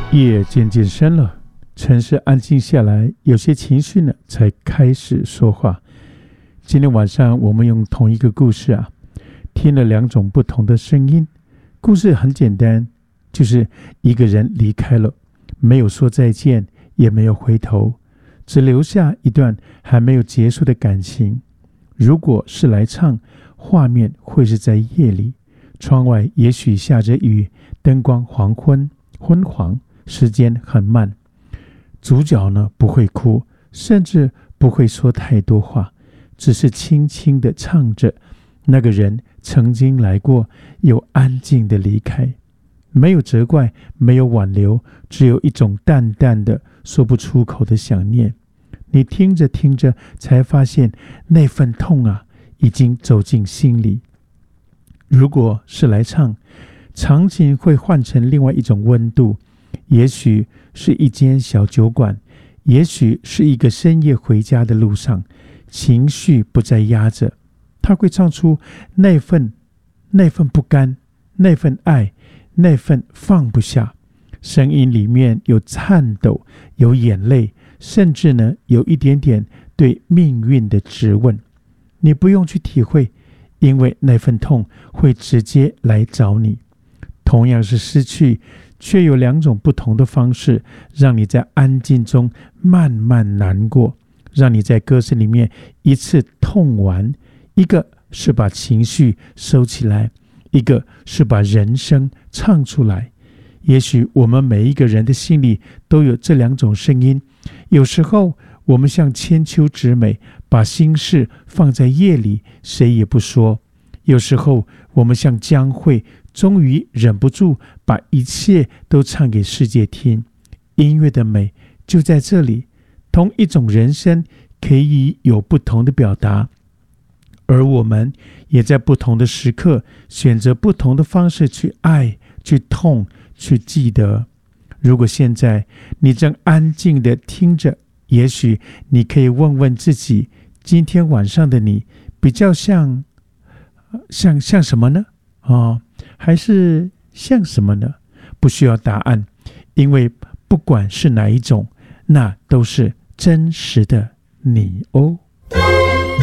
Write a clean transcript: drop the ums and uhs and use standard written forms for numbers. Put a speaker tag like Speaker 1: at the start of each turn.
Speaker 1: 夜渐渐深了，城市安静下来，有些情绪呢才开始说话。今天晚上我们用同一个故事听了两种不同的声音。故事很简单，就是一个人离开了，没有说再见，也没有回头，只留下一段还没有结束的感情。如果是来唱，画面会是在夜里，窗外也许下着雨，灯光昏黄，时间很慢。主角呢不会哭，甚至不会说太多话，只是轻轻地唱着那个人曾经来过，又安静地离开。没有责怪，没有挽留，只有一种淡淡的说不出口的想念。你听着听着才发现，那份痛已经走进心里。如果是来唱，场景会换成另外一种温度，也许是一间小酒馆，也许是一个深夜回家的路上，情绪不再压着，他会唱出那份不甘，那份爱，那份放不下。声音里面有颤抖，有眼泪，甚至呢有一点点对命运的质问。你不用去体会，因为那份痛会直接来找你。同样是失去，却有两种不同的方式，让你在安静中慢慢难过，让你在歌声里面一次痛完。一个是把情绪收起来，一个是把人生唱出来。也许我们每一个人的心里都有这两种声音。有时候我们像千秋之美，把心事放在夜里，谁也不说。有时候我们像江蕙，终于忍不住把一切都唱给世界听。音乐的美就在这里，同一种人生可以有不同的表达，而我们也在不同的时刻选择不同的方式去爱，去痛，去记得。如果现在你正安静地听着，也许你可以问问自己，今天晚上的你比较像什么呢？还是像什么呢？不需要答案，因为不管是哪一种，那都是真实的你哦。